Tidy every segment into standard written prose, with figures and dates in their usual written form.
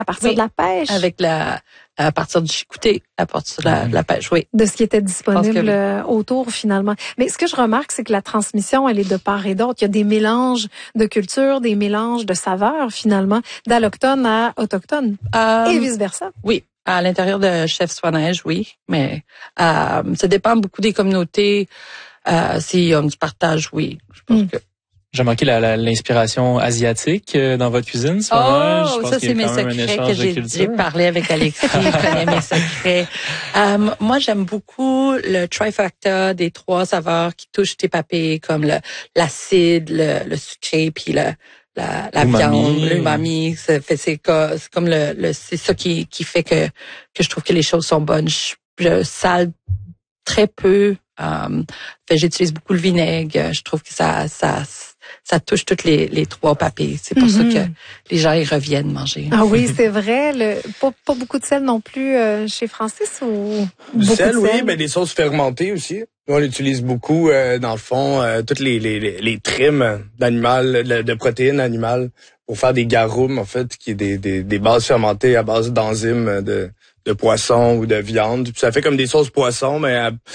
À partir de la pêche? À partir du chicouté, à partir de la pêche, oui. De ce qui était disponible autour, finalement. Mais ce que je remarque, c'est que la transmission, elle est de part et d'autre. Il y a des mélanges de cultures, des mélanges de saveurs, finalement, d'allochtones à autochtones. Et vice-versa. Oui. À l'intérieur de Chef Soi-Neige, oui. Mais ça dépend beaucoup des communautés. S'il y a du partage, oui. Je pense que... J'ai manqué l'inspiration asiatique dans votre cuisine, ce moment. Je pense ça, c'est mes secrets que j'ai parlé avec Alexis. Il connaît mes secrets. Moi, j'aime beaucoup le trifecta des 3 saveurs qui touchent tes papilles, comme l'acide, le sucré, puis la viande, l'umami. C'est comme c'est ça qui fait que je trouve que les choses sont bonnes. Je sale très peu. J'utilise beaucoup le vinaigre. Je trouve que ça touche toutes les 3 papilles. C'est pour ça que les gens y reviennent manger. Ah oui, c'est vrai. Pas beaucoup de sel non plus chez Francis ou du beaucoup sel, de oui, sel? mais des sauces fermentées aussi. Nous, on utilise beaucoup, dans le fond, toutes les trims d'animal, de protéines animales pour faire des garum, en fait, qui est des bases fermentées à base d'enzymes de poisson ou de viande. Puis ça fait comme des sauces poisson, mais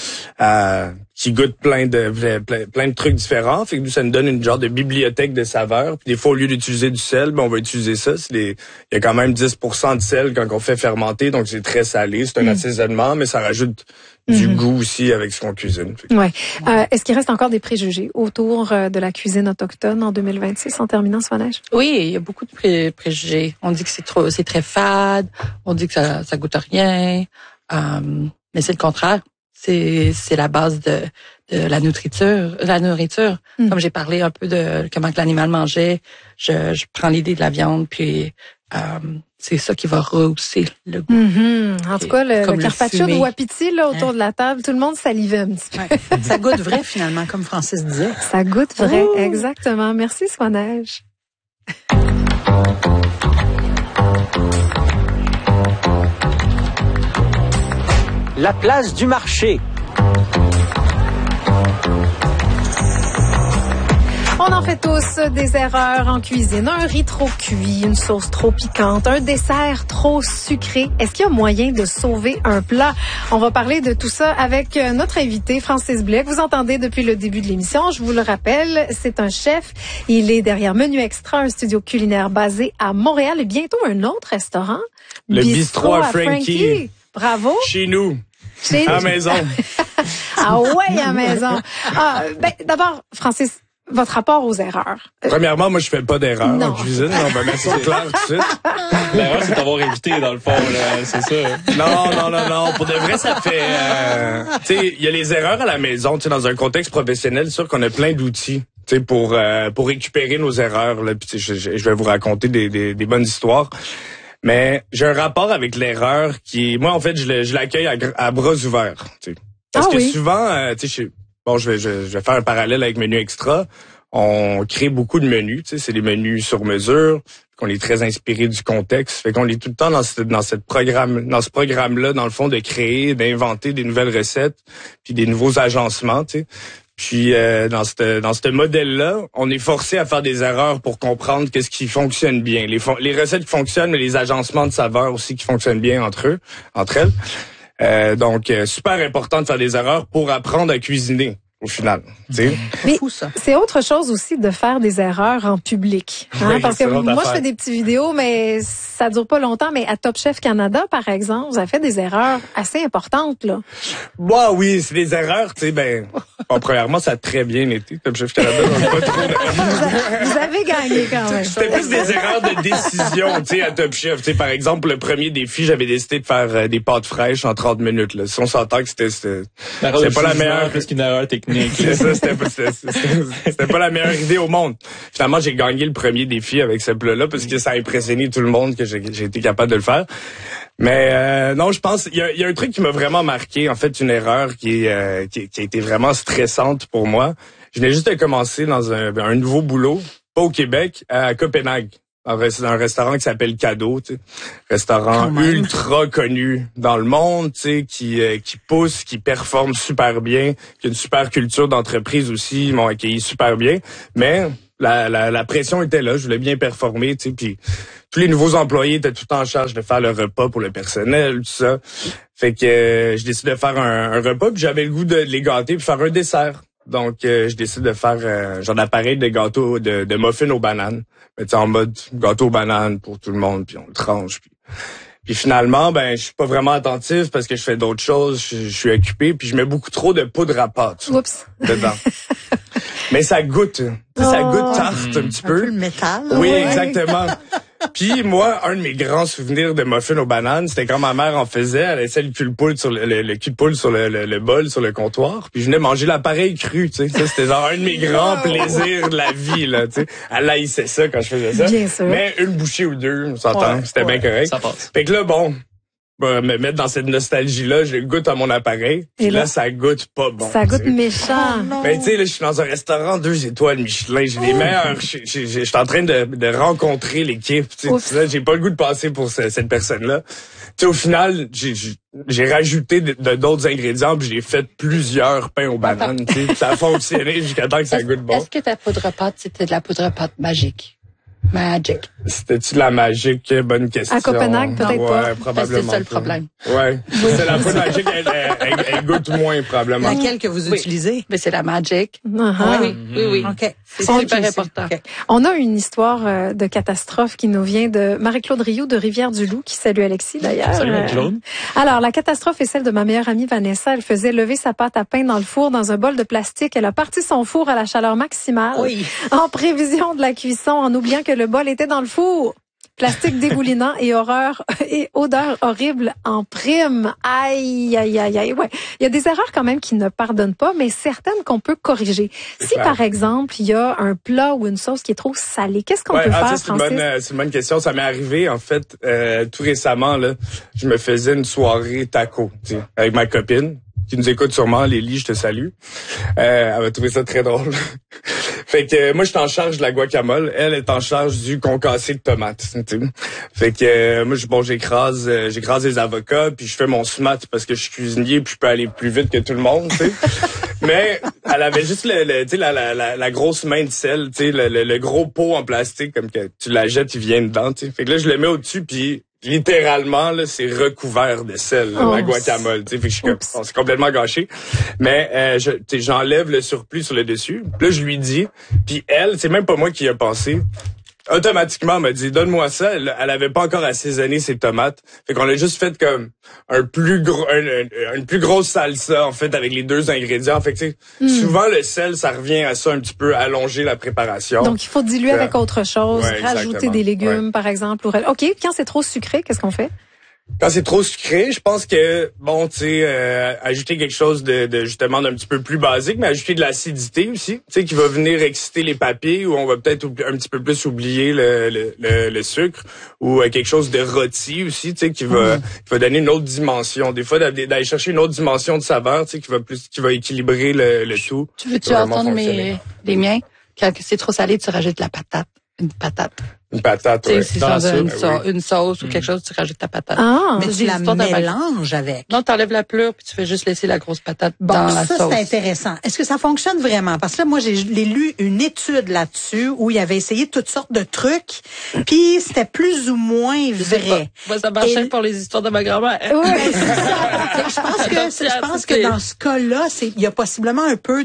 qui goûtent plein de trucs différents. Fait que ça nous donne une genre de bibliothèque de saveurs. Puis des fois, au lieu d'utiliser du sel, on va utiliser ça. Il y a quand même 10% de sel quand on fait fermenter, donc c'est très salé. C'est un assaisonnement, mais ça rajoute du goût aussi avec ce qu'on cuisine. Ouais. Est-ce qu'il reste encore des préjugés autour de la cuisine autochtone en 2026 en terminant, Soi-Neige? Oui, il y a beaucoup de préjugés. On dit que c'est très fade, on dit que ça goûte rien, mais c'est le contraire. C'est la base de la nourriture. Comme j'ai parlé un peu de comment que l'animal mangeait, je prends l'idée de la viande puis c'est ça qui va rehausser le goût. En tout cas, le carpaccio de Wapiti là autour de la table, tout le monde salivait un petit peu. Ouais. Ça goûte vrai finalement, comme Francis disait. Ça goûte vrai, exactement. Merci Soi-Neige. La place du marché. On en fait tous des erreurs en cuisine. Un riz trop cuit, une sauce trop piquante, un dessert trop sucré. Est-ce qu'il y a moyen de sauver un plat? On va parler de tout ça avec notre invité, Francis Blais, que vous entendez depuis le début de l'émission. Je vous le rappelle, c'est un chef. Il est derrière Menu Extra, un studio culinaire basé à Montréal et bientôt un autre restaurant. Le Bistrot à Frankie. Bravo. Chez nous. À la maison. Ah ouais, à la maison. D'abord, Francis, votre rapport aux erreurs. Premièrement, moi, je fais pas d'erreur en cuisine. On va mettre ça clair tout de suite. L'erreur, c'est d'avoir évité, dans le fond, là. C'est ça. Non. Pour de vrai, ça fait... tu sais, il y a les erreurs à la maison. Tu sais, dans un contexte professionnel, c'est sûr qu'on a plein d'outils. Tu sais, pour récupérer nos erreurs. Là. Puis, je vais vous raconter des bonnes histoires. Mais j'ai un rapport avec l'erreur qui... Moi, en fait, je l'accueille à bras ouverts. Tu sais. Parce que souvent, tu sais, je vais faire un parallèle avec Menu Extra. On crée beaucoup de menus, tu sais, c'est des menus sur mesure, qu'on est très inspiré du contexte. Fait qu'on est tout le temps dans ce programme-là, dans le fond, de créer, d'inventer des nouvelles recettes, puis des nouveaux agencements, tu sais. Puis dans ce modèle-là, on est forcé à faire des erreurs pour comprendre qu'est-ce qui fonctionne bien. Les recettes qui fonctionnent, mais les agencements de saveurs aussi qui fonctionnent bien entre elles. Donc, super important de faire des erreurs pour apprendre à cuisiner. Au final, mais c'est autre chose aussi de faire des erreurs en public, hein, parce que moi je fais des petites vidéos, mais ça dure pas longtemps. Mais à Top Chef Canada, par exemple, vous avez fait des erreurs assez importantes là. Bah oui, c'est des erreurs, tu sais. Premièrement, ça a très bien été Top Chef Canada. Pas trop vous avez gagné quand même. C'était plus des erreurs de décision, tu sais, à Top Chef. Tu sais, par exemple, le premier défi, j'avais décidé de faire des pâtes fraîches en 30 minutes. Là. Si on s'entend que c'était pas la meilleure, plus qu'une erreur technique. C'est ça, c'était pas la meilleure idée au monde. Finalement, j'ai gagné le premier défi avec ce plat-là parce que ça a impressionné tout le monde que j'ai été capable de le faire. Mais non, je pense il y a un truc qui m'a vraiment marqué, en fait, une erreur qui a été vraiment stressante pour moi. Je venais juste de commencer dans un nouveau boulot, pas au Québec, à Copenhague. C'est un restaurant qui s'appelle Cadeau, tu sais. Restaurant ultra connu dans le monde, tu sais, qui pousse, qui performe super bien, qui a une super culture d'entreprise aussi, ils m'ont accueilli super bien. Mais la pression était là, je voulais bien performer, tu sais, puis tous les nouveaux employés étaient tout en charge de faire le repas pour le personnel, tout ça. Fait que je décide de faire un repas, puis j'avais le goût de les gâter puis faire un dessert. Donc je décide de faire genre d'appareil de gâteau de muffins aux bananes. Mais en mode gâteau aux bananes pour tout le monde, puis on le tranche. Puis finalement, je suis pas vraiment attentif parce que je fais d'autres choses, je suis occupé, puis je mets beaucoup trop de poudre à pâte dedans. Mais ça goûte. Ça goûte tarte un petit peu. Un peu le métal. Oui, exactement. Puis moi, un de mes grands souvenirs de muffins aux bananes, c'était quand ma mère en faisait. Elle laissait le cul de poule sur le cul de poule sur le bol, sur le comptoir. Puis je venais manger l'appareil cru, tu sais. Ça, c'était genre un de mes grands plaisirs de la vie, là, tu sais. Elle haïssait ça quand je faisais ça. Bien sûr. Mais une bouchée ou deux, on s'entend. C'était bien correct. Ça passe. Fait que là, me mettre dans cette nostalgie-là, je goûte à mon appareil. Puis là, ça goûte pas bon. Ça goûte méchant. Ben, tu sais, là, je suis dans un restaurant 2 étoiles Michelin. J'ai les meilleurs. Je suis en train de rencontrer l'équipe. Là, j'ai pas le goût de passer pour cette personne-là. Tu sais, au final, j'ai rajouté d'autres ingrédients puis j'ai fait plusieurs pains aux bananes. Tu sais, ça a fonctionné jusqu'à temps que ça goûte bon. Est-ce que ta poudre à pâte, c'était de la poudre à pâte magique? Magic. C'était-tu de la magique? Bonne question. À Copenhague, peut-être pas. pas. Probablement. C'est ça le problème. Ouais. C'est la poudre magique, elle goûte moins, probablement. Laquelle que vous utilisez? Mais c'est la magic. Oui. OK. C'est super important. Okay. On a une histoire de catastrophe qui nous vient de Marie-Claude Rioux de Rivière-du-Loup, qui salue Alexis d'ailleurs. Salut Marie-Claude. Alors, la catastrophe est celle de ma meilleure amie Vanessa. Elle faisait lever sa pâte à pain dans le four dans un bol de plastique. Elle a parti son four à la chaleur maximale en prévision de la cuisson, en oubliant que le bol était dans le four. Plastique dégoulinant et odeur horrible en prime. Aïe. Ouais. Il y a des erreurs quand même qui ne pardonnent pas, mais certaines qu'on peut corriger. Si par exemple, il y a un plat ou une sauce qui est trop salée, qu'est-ce qu'on peut faire, Francis? C'est une bonne question. Ça m'est arrivé, en fait, tout récemment, là. Je me faisais une soirée taco, tu sais, avec ma copine, qui nous écoute sûrement, Lélie, je te salue. Elle va trouver ça très drôle. Fait que moi, je suis en charge de la guacamole. Elle est en charge du concassé de tomates. T'sais. Fait que moi, j'écrase les avocats, puis je fais mon smat parce que je suis cuisinier, puis je peux aller plus vite que tout le monde. T'sais. Mais elle avait juste la grosse main de sel, le gros pot en plastique, comme que tu la jettes, il vient dedans. T'sais. Fait que là, je le mets au-dessus, puis littéralement, là, c'est recouvert de sel, là, ma guacamole. Fait que je suis c'est complètement gâché. Mais j'enlève le surplus sur le dessus. Puis là, je lui dis, puis elle, c'est même pas moi qui y a pensé. Automatiquement, elle m'a dit, donne-moi ça. Elle avait pas encore assaisonné ses tomates. Fait qu'on a juste fait comme une plus grosse salsa, en fait, avec les deux ingrédients. Fait que, souvent, le sel, ça revient à ça un petit peu, allonger la préparation. Donc, il faut diluer avec autre chose, rajouter des légumes, par exemple. OK. Quand c'est trop sucré, qu'est-ce qu'on fait? Quand c'est trop sucré, je pense que ajouter quelque chose de justement d'un petit peu plus basique, mais ajouter de l'acidité aussi, qui va venir exciter les papilles, ou on va peut-être un petit peu plus oublier le sucre, ou quelque chose de rôti aussi, qui va donner une autre dimension. Des fois d'aller chercher une autre dimension de saveur, qui va équilibrer le tout. Tu veux-tu entendre les miens? Quand c'est trop salé, tu rajoutes de la patate. Une patate. Une patate, oui. Si dans une sauce ou quelque chose, tu rajoutes ta patate. Ah, mais tu la mélanges avec. Non, t'enlèves la pleure puis tu fais juste laisser la grosse patate dans la sauce. Ça, c'est intéressant. Est-ce que ça fonctionne vraiment? Parce que là, moi, j'ai lu une étude là-dessus où il avait essayé toutes sortes de trucs, puis c'était plus ou moins vrai. Moi, ça marchait pour les histoires de ma grand-mère. Oui, c'est ça. Je pense que dans ce cas-là, il y a possiblement un peu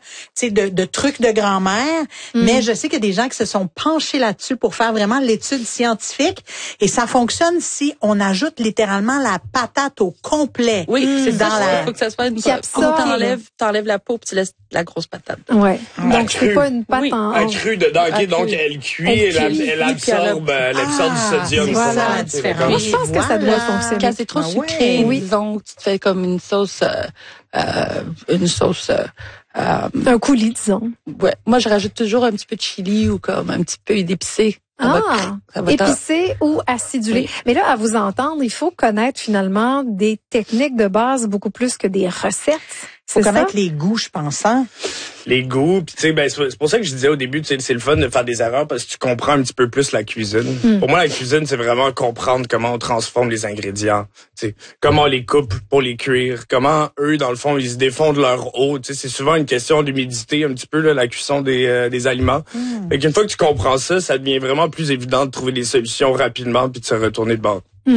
de trucs de grand-mère, mais je sais qu'il y a des gens qui se sont penchés là-dessus pour faire vraiment l'étude scientifique, et ça fonctionne si on ajoute littéralement la patate au complet. Oui, c'est dans il faut que ça soit une pâte. T'enlèves la peau puis tu laisses la grosse patate. Ouais. Donc c'est pas une pâte en crue dedans. Donc elle cuit, elle absorbe du sodium. Voilà la différence. Je pense que ça doit fonctionner. Quand c'est trop sucré, disons, tu te fais comme une sauce un coulis, disons. Ouais. Moi, je rajoute toujours un petit peu de chili ou comme un petit peu d'épicé. Épicé ou acidulé. Oui. Mais là, à vous entendre, il faut connaître finalement des techniques de base beaucoup plus que des recettes. Faut connaître les goûts, je pense, hein? Les goûts, puis tu sais, ben c'est pour ça que je disais au début, tu sais, c'est le fun de faire des erreurs parce que tu comprends un petit peu plus la cuisine. Pour moi, la cuisine, c'est vraiment comprendre comment on transforme les ingrédients, tu sais, comment on les coupe pour les cuire, comment eux, dans le fond, ils se défendent leur eau. Tu sais, c'est souvent une question d'humidité, un petit peu là, la cuisson des aliments. Fait qu'une fois que tu comprends ça, ça devient vraiment plus évident de trouver des solutions rapidement puis de se retourner de bord.